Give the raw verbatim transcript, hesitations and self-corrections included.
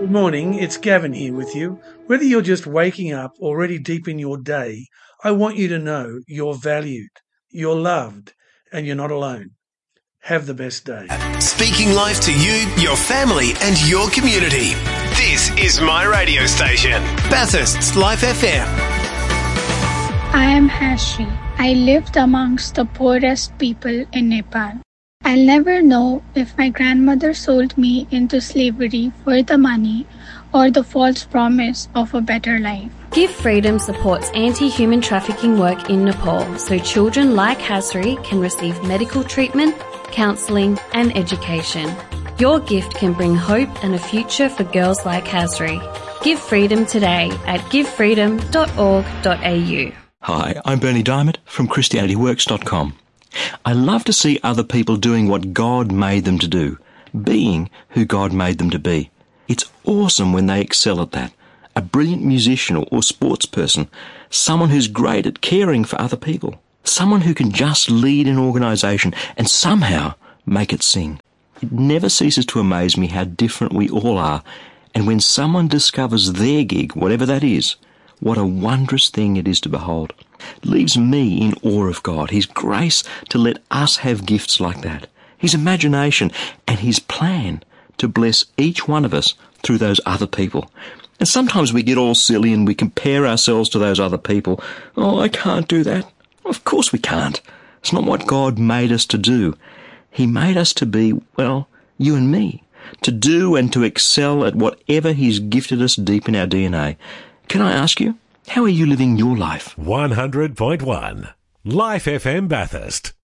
Good morning, it's Gavin here with you. Whether you're just waking up or already deep in your day, I want you to know you're valued, you're loved, and you're not alone. Have the best day. Speaking life to you, your family, and your community. This is my radio station, Bathurst's Life F M. I am Hashri. I lived amongst the poorest people in Nepal. I'll never know if my grandmother sold me into slavery for the money or the false promise of a better life. Give Freedom supports anti-human trafficking work in Nepal so children like Hasri can receive medical treatment, counselling and education. Your gift can bring hope and a future for girls like Hasri. Give Freedom today at give freedom dot org dot a u. Hi, I'm Bernie Diamond from Christianity Works dot com. I love to see other people doing what God made them to do, being who God made them to be. It's awesome when they excel at that. A brilliant musician or sports person, someone who's great at caring for other people, someone who can just lead an organisation and somehow make it sing. It never ceases to amaze me how different we all are, and when someone discovers their gig, whatever that is, what a wondrous thing it is to behold. It leaves me in awe of God, His grace to let us have gifts like that, His imagination and His plan to bless each one of us through those other people. And sometimes we get all silly and we compare ourselves to those other people. Oh, I can't do that. Of course we can't. It's not what God made us to do. He made us to be, well, you and me, to do and to excel at whatever He's gifted us deep in our D N A. Can I ask you, how are you living your life? one hundred point one Life F M Bathurst.